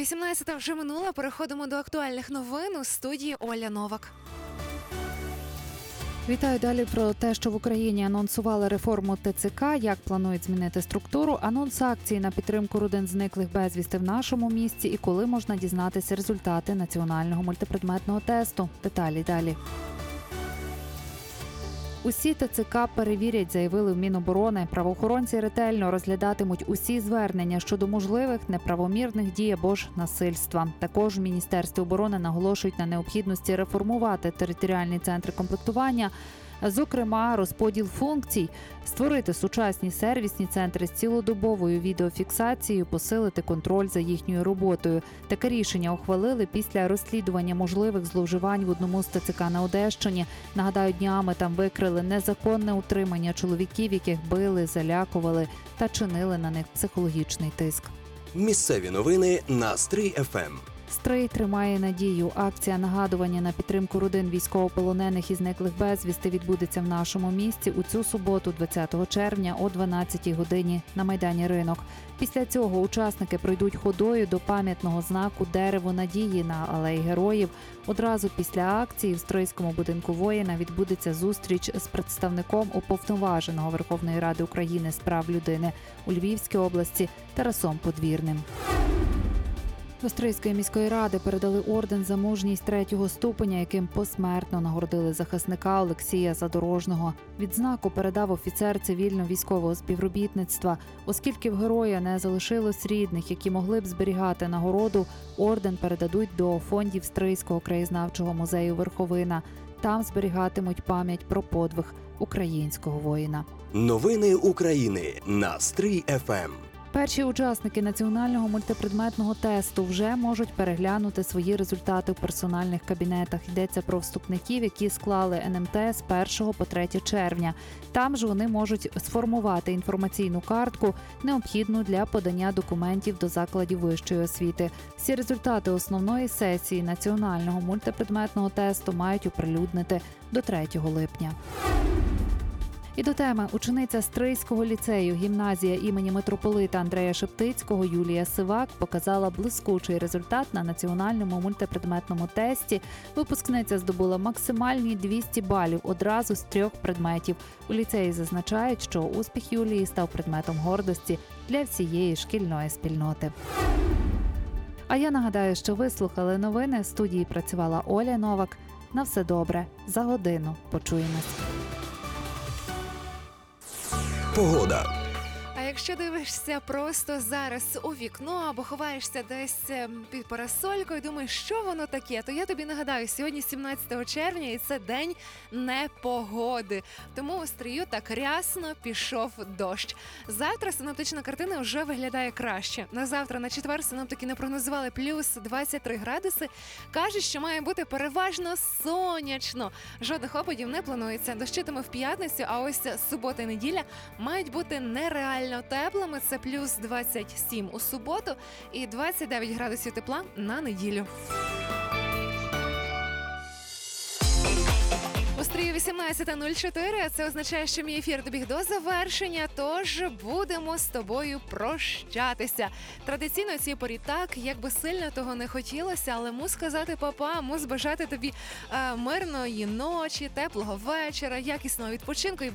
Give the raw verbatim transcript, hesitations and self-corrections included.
вісімнадцята вже минула, переходимо до актуальних новин у студії Оля Новак. Вітаю далі про те, що в Україні анонсували реформу ТЦК, як планують змінити структуру, анонс акції на підтримку родин зниклих безвісти в нашому місті і коли можна дізнатися результати національного мультипредметного тесту. Деталі далі. Усі ТЦК перевірять, заявили в Міноборони. Правоохоронці ретельно розглядатимуть усі звернення щодо можливих неправомірних дій або ж насильства. Також в Міністерстві оборони наголошують на необхідності реформувати територіальні центри комплектування, зокрема, розподіл функцій, створити сучасні сервісні центри з цілодобовою відеофіксацією, посилити контроль за їхньою роботою. Таке рішення ухвалили після розслідування можливих зловживань в одному з ТЦК на Одещині. Нагадаю, днями там викрили незаконне утримання чоловіків, яких били, залякували та чинили на них психологічний тиск. Місцеві новини на Стрий еф ем. Стрий тримає надію. Акція нагадування на підтримку родин військовополонених і зниклих безвісти відбудеться в нашому місті у цю суботу, двадцятого червня, о дванадцятій годині на Майдані Ринок. Після цього учасники пройдуть ходою до пам'ятного знаку «Дерево надії» на Алеї Героїв. Одразу після акції в Стрийському будинку воїна відбудеться зустріч з представником уповноваженого Верховної Ради України з прав людини у Львівській області Тарасом Подвірним. До Стрийської міської ради передали орден за мужність третього ступеня, яким посмертно нагородили захисника Олексія Задорожного. Відзнаку передав офіцер цивільно-військового співробітництва. Оскільки в героя не залишилось рідних, які могли б зберігати нагороду, орден передадуть до фондів Стрийського краєзнавчого музею «Верховина». Там зберігатимуть пам'ять про подвиг українського воїна. Новини України на Стрий еф ем. Перші учасники національного мультипредметного тесту вже можуть переглянути свої результати в персональних кабінетах. Йдеться про вступників, які склали ен ем те з першого по третє червня. Там ж вони можуть сформувати інформаційну картку, необхідну для подання документів до закладів вищої освіти. Всі результати основної сесії національного мультипредметного тесту мають оприлюднити до третього липня. І до теми. Учениця Стрийського ліцею, гімназія імені митрополита Андрея Шептицького Юлія Сивак показала блискучий результат на національному мультипредметному тесті. Випускниця здобула максимальні двісті балів одразу з трьох предметів. У ліцеї зазначають, що успіх Юлії став предметом гордості для всієї шкільної спільноти. А я нагадаю, що ви слухали новини. В студії працювала Оля Новак. На все добре. За годину почуємось. Погода. А якщо дивишся просто зараз у вікно або ховаєшся десь під парасолькою, думаєш, що воно таке, то я тобі нагадаю, сьогодні сімнадцятого червня і це день непогоди. Тому у Стрию так рясно пішов дощ. Завтра синоптична картина вже виглядає краще. На завтра, на четвер, синоптики не прогнозували плюс двадцять три градуси. Кажуть, що має бути переважно сонячно. Жодних опадів не планується. Дощитиме в п'ятницю, а ось субота і неділя мають бути нереально теплими. Це плюс двадцять сім у суботу і двадцять дев'ять градусів тепла на неділю. У Стрию вісімнадцята нуль чотири, а це означає, що мій ефір добіг до завершення, тож будемо з тобою прощатися. Традиційно цій порі так, як би сильно того не хотілося, але мусь сказати папа, мусь бажати тобі е, мирної ночі, теплого вечора, якісного відпочинку і